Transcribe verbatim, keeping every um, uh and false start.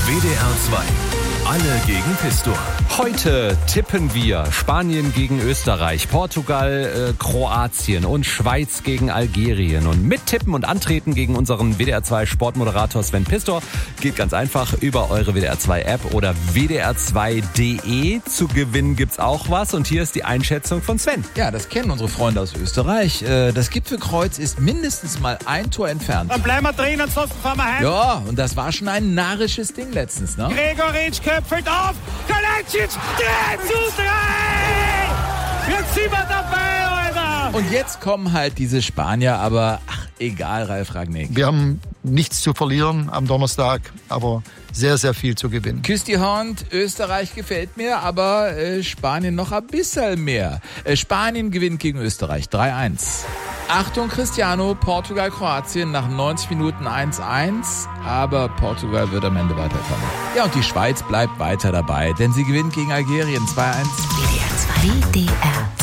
W D R zwei. Alle gegen Pistor. Heute tippen wir Spanien gegen Österreich, Portugal, äh, Kroatien und Schweiz gegen Algerien. Und mittippen und antreten gegen unseren W D R zwei Sportmoderator Sven Pistor geht ganz einfach über eure W D R zwei App oder W D R zwei Punkt de. Zu gewinnen gibt's auch was und hier ist die Einschätzung von Sven. Ja, das kennen unsere Freunde aus Österreich. Das Gipfelkreuz ist mindestens mal ein Tor entfernt. Dann bleiben wir drin, ansonsten fahren wir heim. Ja, und das war schon ein narrisches Ding letztens, ne? Gregoritsch köpfelt auf, Kalajdzic, drei zu drei! Jetzt sind wir dabei, Alter! Und jetzt kommen halt diese Spanier, aber ach, egal, Ralf Rangnick. Wir haben nichts zu verlieren am Donnerstag, aber sehr, sehr viel zu gewinnen. Küss die Hand, Österreich gefällt mir, aber äh, Spanien noch ein bisschen mehr. Äh, Spanien gewinnt gegen Österreich drei eins. Achtung Cristiano, Portugal, Kroatien nach neunzig Minuten eins eins, aber Portugal wird am Ende weiterkommen. Ja, und die Schweiz bleibt weiter dabei, denn sie gewinnt gegen Algerien zwei eins. W D R zwei D R